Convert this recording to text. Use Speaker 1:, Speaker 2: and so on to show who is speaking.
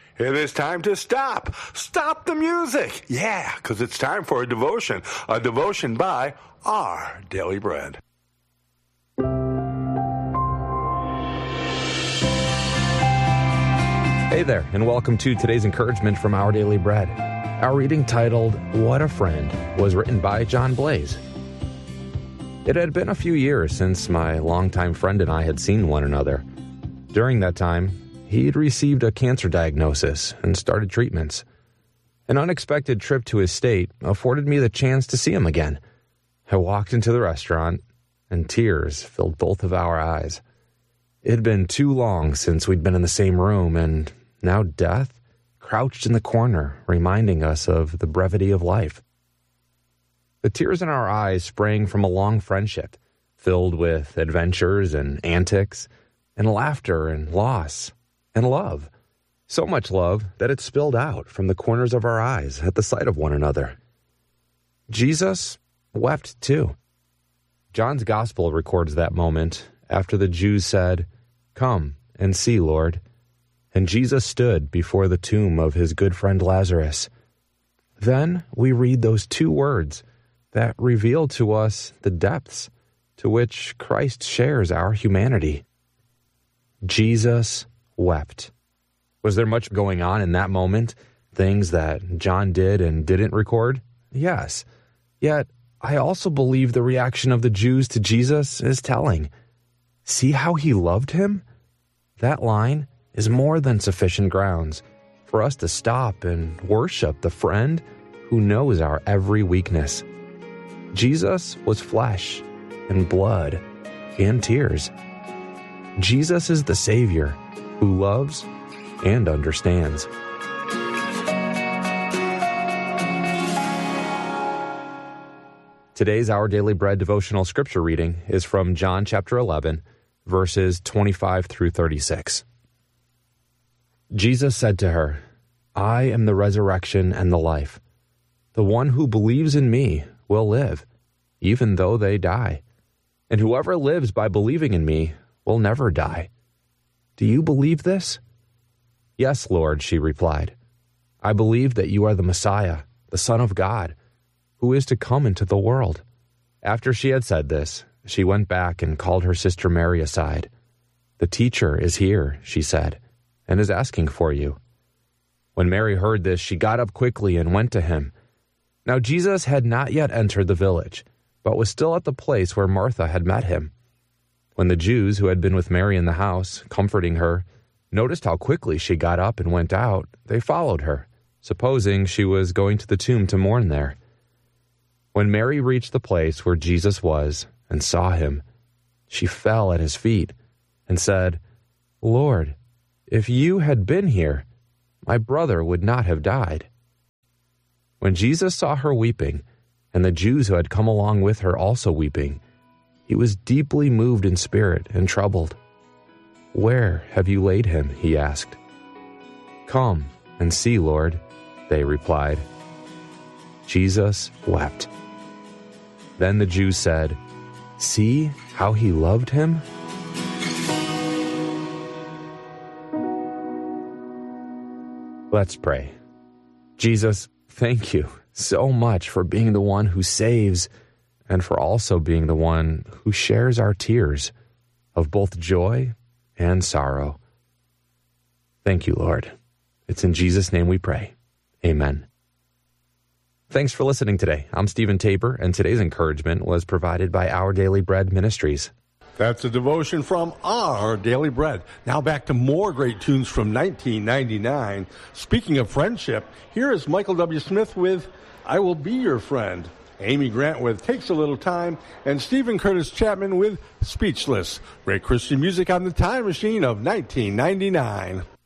Speaker 1: It is time to stop. Stop the music. Yeah, because it's time for a devotion by Our Daily Bread.
Speaker 2: Hey there, and welcome to today's encouragement from Our Daily Bread. Our reading titled, What a Friend, was written by John Blaze. It had been a few years since my longtime friend and I had seen one another. During that time, he'd received a cancer diagnosis and started treatments. An unexpected trip to his state afforded me the chance to see him again. I walked into the restaurant, and tears filled both of our eyes. It had been too long since we'd been in the same room, and now death crouched in the corner, reminding us of the brevity of life. The tears in our eyes sprang from a long friendship, filled with adventures and antics, and laughter and loss, and love. So much love that it spilled out from the corners of our eyes at the sight of one another. Jesus wept too. John's Gospel records that moment after the Jews said, "Come and see, Lord." And Jesus stood before the tomb of his good friend Lazarus. Then we read those two words that reveal to us the depths to which Christ shares our humanity. Jesus wept. Was there much going on in that moment? Things that John did and didn't record? Yes. Yet, I also believe the reaction of the Jews to Jesus is telling. See how he loved him? That line is more than sufficient grounds for us to stop and worship the friend who knows our every weakness. Jesus was flesh and blood and tears. Jesus is the Savior who loves and understands. Today's Our Daily Bread devotional scripture reading is from John chapter 11, verses 25 through 36. Jesus said to her, "I am the resurrection and the life. The one who believes in me will live, even though they die. And whoever lives by believing in me will never die. Do you believe this?" "Yes, Lord," she replied. "I believe that you are the Messiah, the Son of God, who is to come into the world." After she had said this, she went back and called her sister Mary aside. "The teacher is here," she said, "and is asking for you." When Mary heard this, she got up quickly and went to him. Now Jesus had not yet entered the village, but was still at the place where Martha had met him. When the Jews who had been with Mary in the house, comforting her, noticed how quickly she got up and went out, they followed her, supposing she was going to the tomb to mourn there. When Mary reached the place where Jesus was and saw him, she fell at his feet and said, "Lord, if you had been here, my brother would not have died." When Jesus saw her weeping, and the Jews who had come along with her also weeping, he was deeply moved in spirit and troubled. "Where have you laid him?" he asked. "Come and see, Lord," they replied. Jesus wept. Then the Jews said, "See how he loved him?" Let's pray. Jesus, thank you so much for being the one who saves and for also being the one who shares our tears of both joy and sorrow. Thank you, Lord. It's in Jesus' name we pray. Amen. Thanks for listening today. I'm Stephen Tabor, and today's encouragement was provided by Our Daily Bread Ministries.
Speaker 1: That's a devotion from Our Daily Bread. Now back to more great tunes from 1999. Speaking of friendship, here is Michael W. Smith with I Will Be Your Friend, Amy Grant with Takes a Little Time, and Stephen Curtis Chapman with Speechless. Great Christian music on the time machine of 1999.